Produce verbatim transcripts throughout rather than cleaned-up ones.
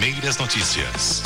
primeiras notícias.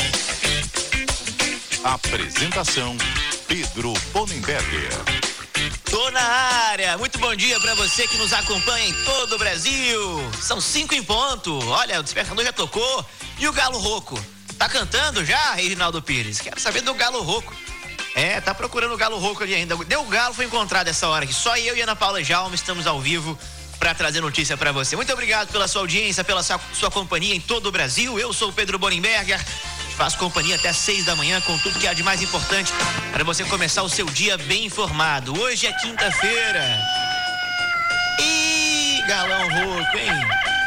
Apresentação Pedro Bonenberger. Tô na área, muito bom dia pra você que nos acompanha em todo o Brasil. São cinco em ponto, olha, o despertador já tocou. E o Galo Rouco, tá cantando já, Reginaldo Pires? Quero saber do Galo Rouco. É, tá procurando o Galo Rouco ali ainda. Deu o Galo, foi encontrado essa hora aqui. Só eu e Ana Paula Jalma estamos ao vivo para trazer notícia para você. Muito obrigado pela sua audiência, pela sua, sua companhia em todo o Brasil. Eu sou o Pedro Bonenberger. Faço companhia até seis da manhã com tudo que há de mais importante para você começar o seu dia bem informado. Hoje é quinta-feira. Ih, Galão Rouco, hein?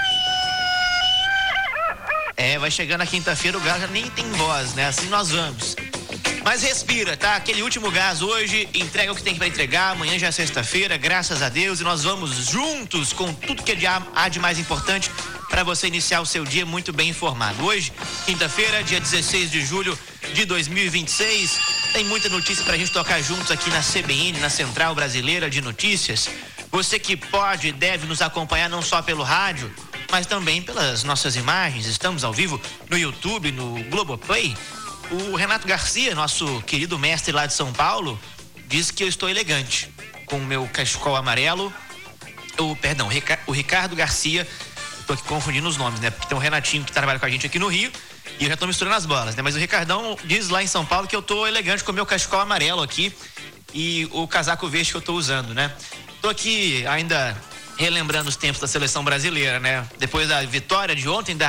É, vai chegando a quinta-feira, o Galo já nem tem voz, né? Assim nós vamos. Mas respira, tá? Aquele último gás hoje, entrega o que tem para entregar. Amanhã já é sexta-feira, graças a Deus. E nós vamos juntos com tudo que há de mais importante para você iniciar o seu dia muito bem informado. Hoje, quinta-feira, dia dezesseis de julho de dois mil e vinte e seis. Tem muita notícia pra gente tocar juntos aqui na C B N, na Central Brasileira de Notícias. Você que pode e deve nos acompanhar não só pelo rádio, mas também pelas nossas imagens. Estamos ao vivo no YouTube, no Globoplay. O Renato Garcia, nosso querido mestre lá de São Paulo, diz que eu estou elegante com o meu cachecol amarelo. O, perdão, o Ricardo Garcia, estou aqui confundindo os nomes, né? Porque tem o Renatinho que trabalha com a gente aqui no Rio e eu já estou misturando as bolas, né? Mas o Ricardão diz lá em São Paulo que eu estou elegante com o meu cachecol amarelo aqui e o casaco verde que eu estou usando, né? Estou aqui ainda relembrando os tempos da seleção brasileira, né? Depois da vitória de ontem da